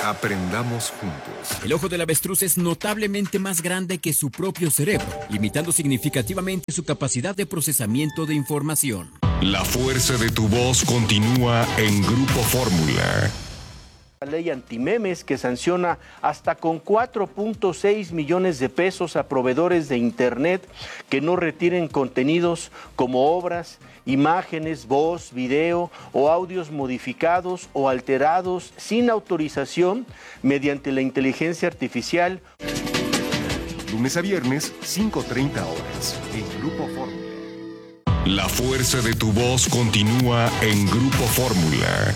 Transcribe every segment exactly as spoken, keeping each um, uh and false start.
Aprendamos juntos. El ojo del avestruz es notablemente más grande que su propio cerebro, limitando significativamente su capacidad de procesamiento de información. La fuerza de tu voz continúa en Grupo Fórmula. La ley antimemes que sanciona hasta con cuatro punto seis millones de pesos a proveedores de internet que no retiren contenidos como obras, imágenes, voz, video o audios modificados o alterados sin autorización mediante la inteligencia artificial. Lunes a viernes, cinco treinta horas, en Grupo Fórmula. La fuerza de tu voz continúa en Grupo Fórmula.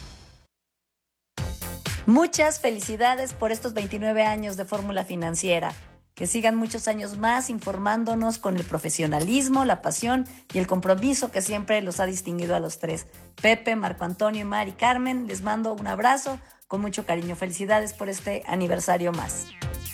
Muchas felicidades por estos veintinueve años de Fórmula Financiera. Que sigan muchos años más informándonos con el profesionalismo, la pasión y el compromiso que siempre los ha distinguido a los tres. Pepe, Marco Antonio, Mari, Carmen, les mando un abrazo con mucho cariño. Felicidades por este aniversario más.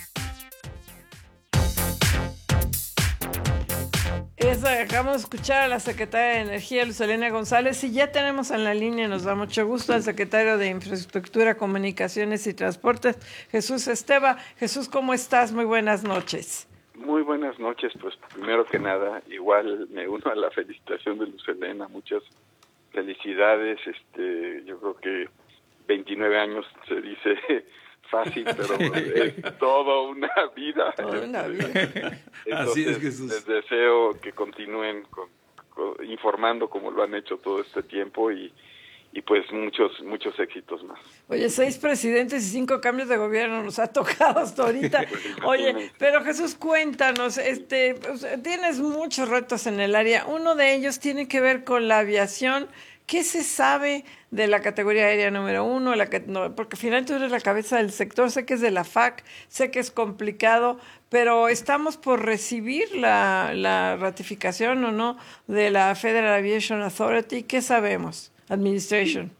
Eso, acabamos de escuchar a la secretaria de Energía, Luz Helena González, y ya tenemos en la línea, nos da mucho gusto, al secretario de Infraestructura, Comunicaciones y Transportes, Jesús Esteva. Jesús, ¿cómo estás? Muy buenas noches. Muy buenas noches, pues primero que nada, igual me uno a la felicitación de Luz Helena, muchas felicidades. Este, yo creo que veintinueve años se dice fácil, pero es toda una vida. Toda una vida. Entonces, así es, Jesús. Les deseo que continúen con, con, informando como lo han hecho todo este tiempo y, y pues muchos muchos éxitos más. Oye, seis presidentes y cinco cambios de gobierno nos ha tocado hasta ahorita. Oye, pero Jesús, cuéntanos, este, pues, tienes muchos retos en el área. Uno de ellos tiene que ver con la aviación. ¿Qué se sabe de la categoría aérea número uno? La que, no, porque finalmente tú eres la cabeza del sector, sé que es de la F A C, sé que es complicado, pero estamos por recibir la, la ratificación o no de la Federal Aviation Authority. ¿Qué sabemos? Administration.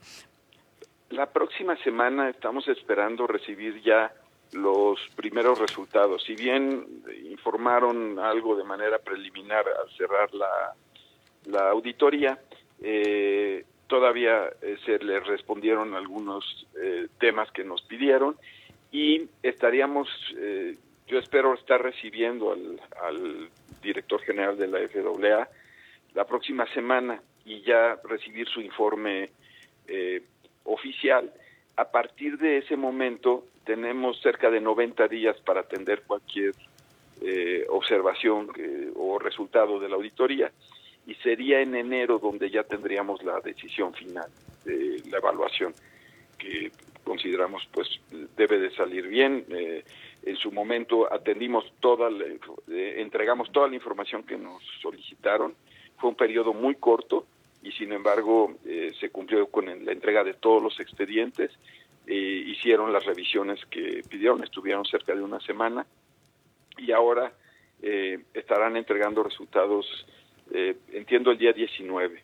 La próxima semana estamos esperando recibir ya los primeros resultados. Si bien informaron algo de manera preliminar al cerrar la, la auditoría, Eh, todavía eh, se les respondieron algunos eh, temas que nos pidieron y estaríamos, eh, yo espero estar recibiendo al, al director general de la F A A la próxima semana y ya recibir su informe eh, oficial. A partir de ese momento tenemos cerca de noventa días para atender cualquier eh, observación eh, o resultado de la auditoría. Y sería en enero donde ya tendríamos la decisión final de la evaluación, que consideramos pues debe de salir bien. Eh, en su momento atendimos toda, la, eh, entregamos toda la información que nos solicitaron. Fue un periodo muy corto y sin embargo eh, se cumplió con la entrega de todos los expedientes. Eh, hicieron las revisiones que pidieron, estuvieron cerca de una semana y ahora eh, estarán entregando resultados. Eh, entiendo el día diecinueve.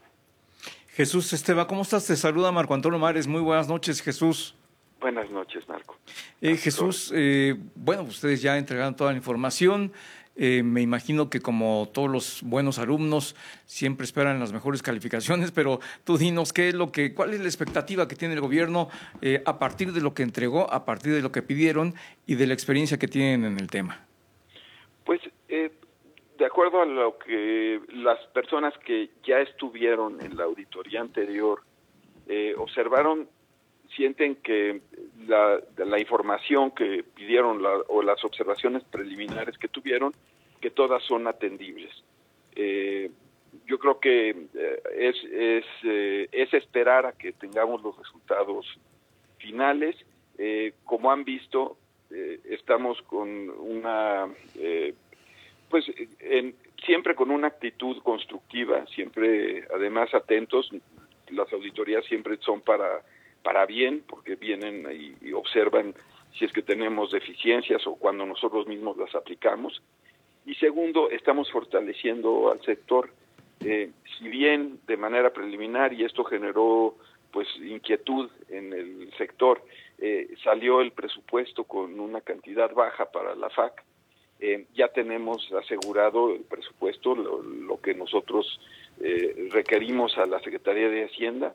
Jesús Esteva, ¿cómo estás? Te saluda Marco Antonio Mares. Muy buenas noches, Jesús. Buenas noches, Marco. Eh, Jesús, eh, bueno, ustedes ya entregaron toda la información. Eh, me imagino que como todos los buenos alumnos siempre esperan las mejores calificaciones, pero tú dinos qué es lo que, cuál es la expectativa que tiene el gobierno eh, a partir de lo que entregó, a partir de lo que pidieron y de la experiencia que tienen en el tema. Pues eh, de acuerdo a lo que las personas que ya estuvieron en la auditoría anterior eh, observaron, sienten que la, la información que pidieron la, o las observaciones preliminares que tuvieron, que todas son atendibles. Eh, yo creo que eh, es, es, eh, es esperar a que tengamos los resultados finales. Eh, como han visto, eh, estamos con una... Eh, pues en, siempre con una actitud constructiva, siempre además atentos. Las auditorías siempre son para para bien, porque vienen y, y observan si es que tenemos deficiencias o cuando nosotros mismos las aplicamos. Y segundo, estamos fortaleciendo al sector. Eh, si bien de manera preliminar, y esto generó pues inquietud en el sector, eh, salió el presupuesto con una cantidad baja para la F A C. Eh, ya tenemos asegurado el presupuesto, lo, lo que nosotros eh, requerimos a la Secretaría de Hacienda.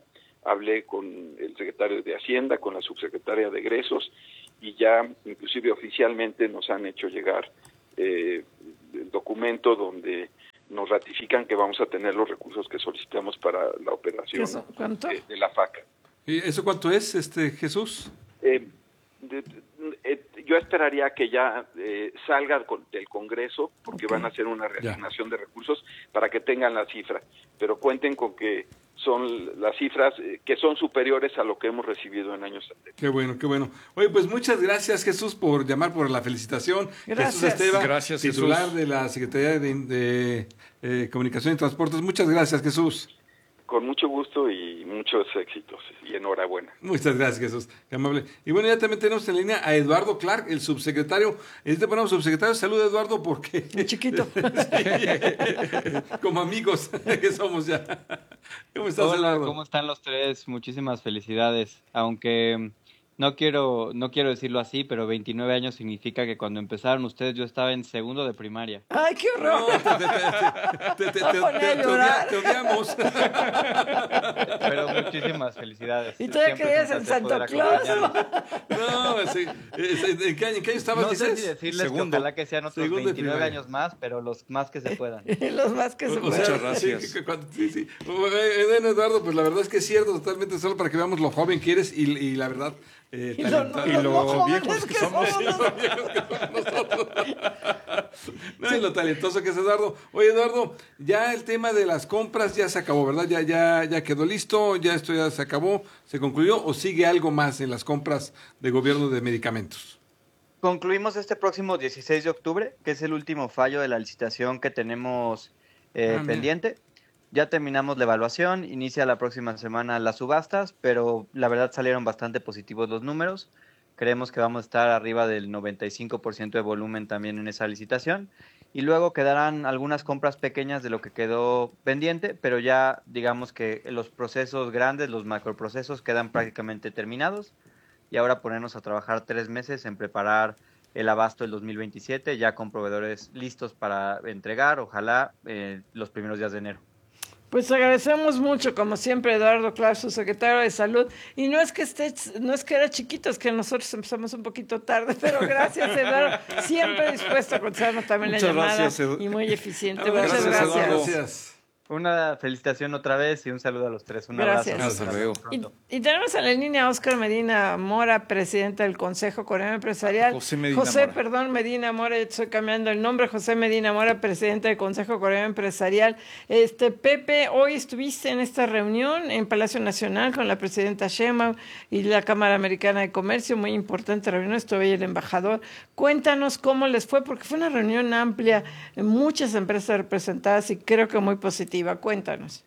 hablé con el secretario de Hacienda, con la subsecretaria de Egresos, y ya inclusive oficialmente nos han hecho llegar eh, el documento donde nos ratifican que vamos a tener los recursos que solicitamos para la operación de, de la F A C. ¿Y eso cuánto es, este Jesús? Eh, de, de, eh, yo esperaría que ya eh, salga del Congreso, porque okay. van a hacer una reasignación ya. de recursos para que tengan la cifra, pero cuenten con que son las cifras eh, que son superiores a lo que hemos recibido en años anteriores. Qué bueno, qué bueno. Oye, pues muchas gracias, Jesús, por llamar, por la felicitación. Gracias. Jesús Esteva, gracias, titular Jesús. de la Secretaría de, de eh, Comunicación y Transportes. Muchas gracias, Jesús. Con mucho gusto y muchos éxitos, y enhorabuena. Muchas gracias, Jesús, qué amable. Y bueno, ya también tenemos en línea a Eduardo Clark, el subsecretario. Este ponemos subsecretario, salud, Eduardo, porque... Muy chiquito. Como amigos que somos ya. ¿Cómo estás, Hola, Eduardo? ¿cómo están los tres? Muchísimas felicidades, aunque... No quiero, no quiero decirlo así, pero veintinueve años significa que cuando empezaron ustedes yo estaba en segundo de primaria. ¡Ay, qué horror! No, te, te, te, te, te, te, te, odia, te odiamos. Pero muchísimas felicidades. ¿Y todavía creías en Santa Claus? No, sí. ¿En qué año, en qué año estabas? No sé si decirles segundo, que ojalá que sean otros veintinueve años más, pero los más que se puedan. Los más que se puedan. Muchas gracias. Sí, sí, sí. Bueno, Eduardo, pues la verdad es que es cierto, totalmente, solo para que veamos lo joven que eres y, y la verdad... Eh, y lo, no, y lo, lo lo viejos que, que somos, somos. nosotros. No, y lo talentoso que es Eduardo. Oye, Eduardo, ya el tema de las compras ya se acabó, ¿verdad? Ya, ya, ya quedó listo, ya esto ya se acabó, se concluyó, ¿o sigue algo más en las compras de gobierno de medicamentos? Concluimos este próximo dieciséis de octubre, que es el último fallo de la licitación que tenemos eh, ah, pendiente. Ya terminamos la evaluación, inicia la próxima semana las subastas, pero la verdad salieron bastante positivos los números. Creemos que vamos a estar arriba del noventa y cinco por ciento de volumen también en esa licitación. Y luego quedarán algunas compras pequeñas de lo que quedó pendiente, pero ya digamos que los procesos grandes, los macroprocesos quedan prácticamente terminados. Y ahora ponernos a trabajar tres meses en preparar el abasto del dos mil veintisiete, ya con proveedores listos para entregar, ojalá eh, los primeros días de enero. Pues agradecemos mucho, como siempre, Eduardo Clark, su secretario de Salud. Y no es que esté, no es que era chiquito, es que nosotros empezamos un poquito tarde, pero gracias, Eduardo. Siempre dispuesto a contestarnos también Muchas la llamada gracias, y muy eficiente. Ah, Muchas gracias. Gracias. gracias. Una felicitación otra vez y un saludo a los tres. Un Gracias. abrazo. Hasta luego. Y, y tenemos en la línea a Óscar Medina Mora, presidente del Consejo Coreano Empresarial. José Medina José, Mora. perdón, Medina Mora, estoy cambiando el nombre. José Medina Mora, presidente del Consejo Coreano Empresarial. Este Pepe, hoy estuviste en esta reunión en Palacio Nacional con la presidenta Sheinbaum y la Cámara Americana de Comercio. Muy importante reunión, estuvo ahí el embajador. Cuéntanos cómo les fue, porque fue una reunión amplia, muchas empresas representadas y creo que muy positiva. Cuéntanos.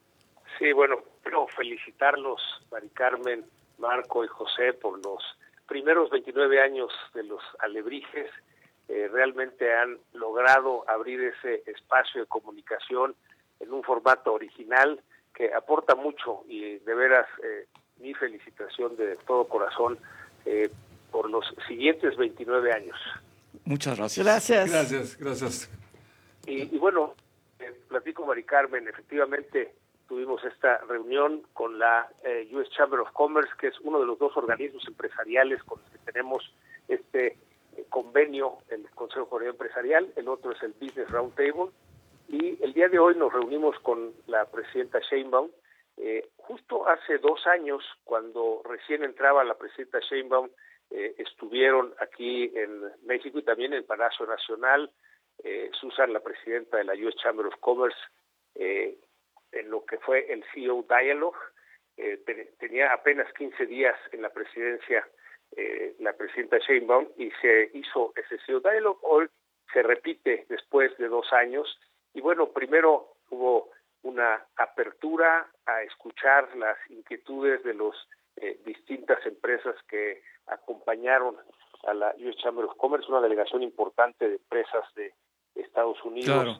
Sí, bueno, quiero felicitarlos, Mari Carmen, Marco y José, por los primeros veintinueve años de los Alebrijes. Eh, realmente han logrado abrir ese espacio de comunicación en un formato original que aporta mucho y de veras eh, mi felicitación de todo corazón eh, por los siguientes veintinueve años. Muchas gracias. Gracias. Gracias, gracias. Y, y bueno, eh, platico, Mari Carmen, efectivamente tuvimos esta reunión con la eh, U S Chamber of Commerce, que es uno de los dos organismos empresariales con los que tenemos este eh, convenio, el Consejo Coreano Empresarial, el otro es el Business Roundtable, y el día de hoy nos reunimos con la presidenta Sheinbaum. Eh, justo hace dos años, cuando recién entraba la presidenta Sheinbaum, eh, estuvieron aquí en México y también en Palacio Nacional, eh, Susan, la presidenta de la U S Chamber of Commerce, eh, en lo que fue el C E O Dialogue. Eh, te, tenía apenas quince días en la presidencia eh, la presidenta Sheinbaum y se hizo ese C E O Dialogue. Hoy se repite después de dos años y bueno, primero hubo una apertura a escuchar las inquietudes de las eh, distintas empresas que acompañaron a la U S Chamber of Commerce, una delegación importante de empresas de Estados Unidos, claro,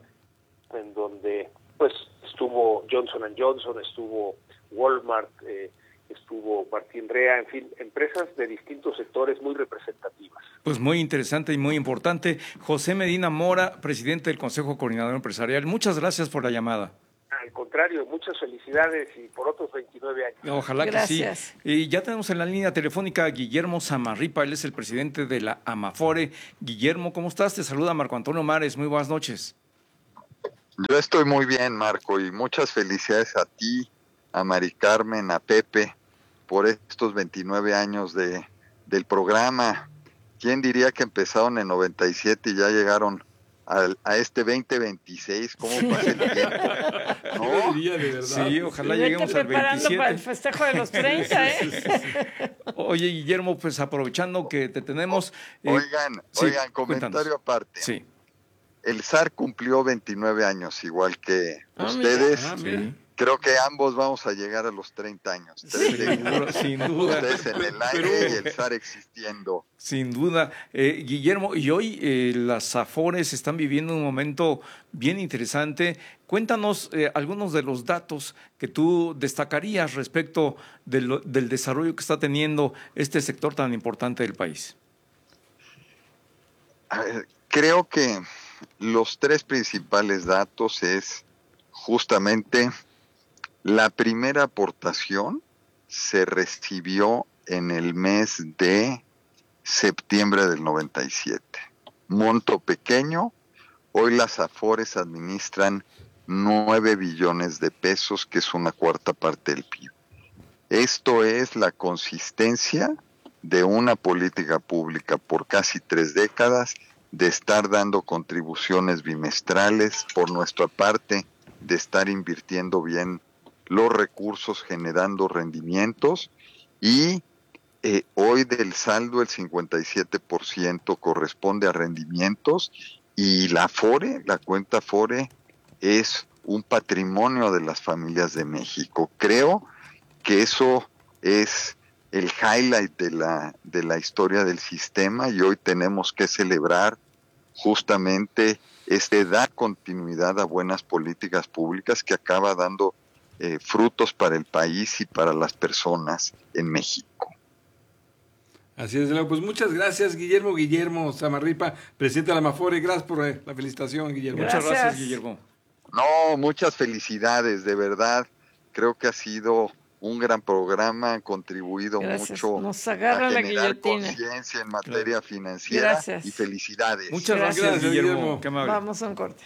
en donde pues estuvo Johnson and Johnson, estuvo Walmart, eh, estuvo Martín Rea, en fin, empresas de distintos sectores muy representativas. Pues muy interesante y muy importante. José Medina Mora, presidente del Consejo Coordinador Empresarial, muchas gracias por la llamada. Al contrario, muchas felicidades y por otros veintinueve veintinueve años. Ojalá Gracias. que sí. Y ya tenemos en la línea telefónica a Guillermo Samarripa, él es el presidente de la Amafore. Guillermo, ¿cómo estás? Te saluda Marco Antonio Mares, muy buenas noches. Yo estoy muy bien, Marco, y muchas felicidades a ti, a Mari Carmen, a Pepe, por estos veintinueve años de, del programa. ¿Quién diría que empezaron en noventa y siete y ya llegaron a, a este veinte veintiséis? ¿Cómo pasa el tiempo? ¿No? Diría, de verdad. Sí, ojalá Y vete lleguemos al preparando veintisiete. para el festejo de los treinta, ¿eh? Sí, sí, sí. Oye, Guillermo, pues aprovechando que te tenemos... Eh, oigan, sí, oigan, comentario cuéntanos. aparte. Sí. El S A R cumplió veintinueve años, igual que ah, ustedes. Mira, ah, mira. Creo que ambos vamos a llegar a los treinta años. Sí, sin duda, sin duda. Ustedes en el aire y el S A R existiendo. Sin duda. Eh, Guillermo, y hoy eh, las Afores están viviendo un momento bien interesante. Cuéntanos eh, algunos de los datos que tú destacarías respecto de lo, del desarrollo que está teniendo este sector tan importante del país. A ver, creo que los tres principales datos es justamente la primera aportación se recibió en el mes de septiembre del noventa y siete. Monto pequeño, hoy las Afores administran nueve billones de pesos, que es una cuarta parte del P I B. Esto es la consistencia de una política pública por casi tres décadas, de estar dando contribuciones bimestrales, por nuestra parte, de estar invirtiendo bien los recursos, generando rendimientos, y eh, hoy del saldo el cincuenta y siete por ciento corresponde a rendimientos, y la Afore, la cuenta Afore, es un patrimonio de las familias de México. Creo que eso es el highlight de la, de la historia del sistema, y hoy tenemos que celebrar justamente este dar continuidad a buenas políticas públicas que acaba dando eh, frutos para el país y para las personas en México. Así es, pues muchas gracias, Guillermo Guillermo Samarripa, presidente de la Amafore. Gracias por eh, la felicitación, Guillermo. Gracias. Muchas gracias, Guillermo. No, muchas felicidades, de verdad. Creo que ha sido un gran programa, ha contribuido Gracias. mucho Nos agarra a la generar guillotina. conciencia en materia financiera. Gracias. Y felicidades. Muchas gracias, gracias Guillermo. Guillermo. Qué amable. Vamos a un corte.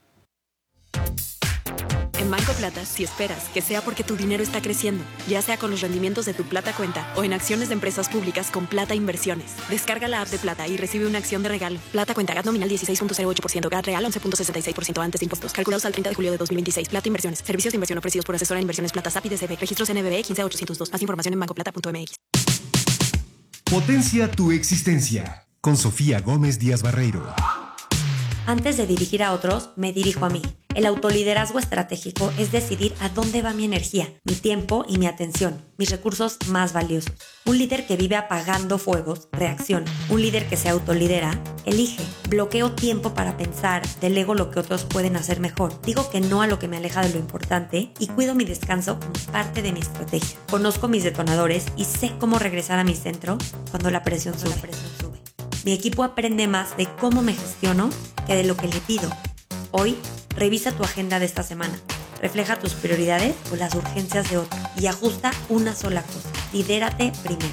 En Banco Plata, si esperas que sea porque tu dinero está creciendo, ya sea con los rendimientos de tu Plata Cuenta o en acciones de empresas públicas con Plata Inversiones. Descarga la app de Plata y recibe una acción de regalo. Plata Cuenta, G A T nominal dieciséis punto cero ocho por ciento, G A T real once punto sesenta y seis por ciento antes de impuestos. Calculados al treinta de julio de dos mil veintiséis. Plata Inversiones. Servicios de inversión ofrecidos por Asesora de Inversiones Plata S A P I D C B. Registros N B B quince ochocientos dos. Más información en bancoplata punto m x. Potencia tu existencia. Con Sofía Gómez Díaz Barreiro. Antes de dirigir a otros, me dirijo a mí. El autoliderazgo estratégico es decidir a dónde va mi energía, mi tiempo y mi atención, mis recursos más valiosos. Un líder que vive apagando fuegos, reacciona. Un líder que se autolidera, elige. Bloqueo tiempo para pensar, delego lo que otros pueden hacer mejor. Digo que no a lo que me aleja de lo importante y cuido mi descanso como parte de mi estrategia. Conozco mis detonadores y sé cómo regresar a mi centro cuando la presión sube. La presión sube. Mi equipo aprende más de cómo me gestiono que de lo que le pido. Hoy, revisa tu agenda de esta semana. Refleja tus prioridades o las urgencias de otro y ajusta una sola cosa. Lidérate primero.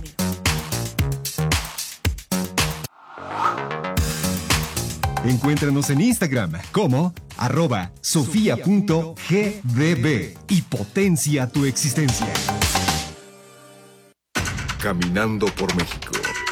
Encuéntranos en Instagram como arroba sofía punto g d b y potencia tu existencia. Caminando por México.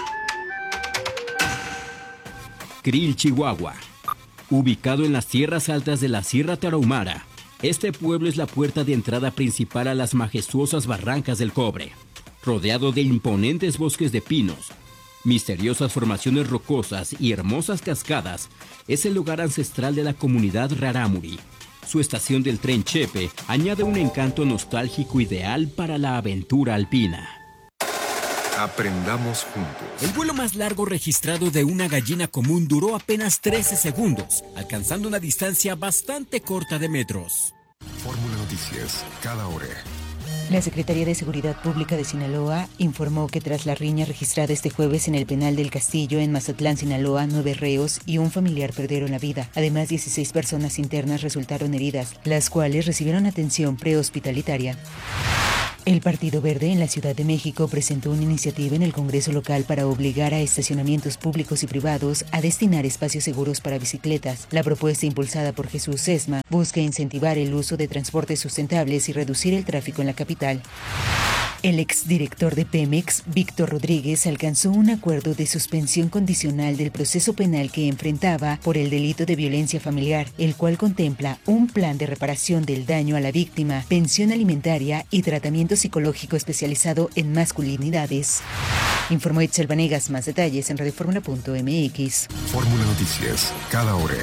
Krill, Chihuahua. Ubicado en las tierras altas de la Sierra Tarahumara, este pueblo es la puerta de entrada principal a las majestuosas barrancas del Cobre, rodeado de imponentes bosques de pinos, misteriosas formaciones rocosas y hermosas cascadas. Es el lugar ancestral de la comunidad rarámuri. Su estación del tren Chepe añade un encanto nostálgico ideal para la aventura alpina. Aprendamos juntos. El vuelo más largo registrado de una gallina común duró apenas trece segundos, alcanzando una distancia bastante corta de metros. Fórmula Noticias, cada hora. La Secretaría de Seguridad Pública de Sinaloa informó que tras la riña registrada este jueves en el penal del Castillo en Mazatlán, Sinaloa, nueve reos y un familiar perdieron la vida. Además, dieciséis personas internas resultaron heridas, las cuales recibieron atención prehospitalitaria. El Partido Verde en la Ciudad de México presentó una iniciativa en el Congreso local para obligar a estacionamientos públicos y privados a destinar espacios seguros para bicicletas. La propuesta, impulsada por Jesús Sesma, busca incentivar el uso de transportes sustentables y reducir el tráfico en la capital. El exdirector de Pemex, Víctor Rodríguez, alcanzó un acuerdo de suspensión condicional del proceso penal que enfrentaba por el delito de violencia familiar, el cual contempla un plan de reparación del daño a la víctima, pensión alimentaria y tratamiento psicológico especializado en masculinidades. Informó Itzel Vanegas. Más detalles en radioformula punto m x. Fórmula Noticias, cada hora.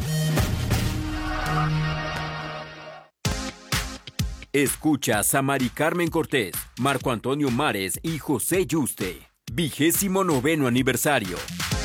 Escuchas a Mari Carmen Cortés, Marco Antonio Mares y José Yuste. Vigésimo noveno aniversario.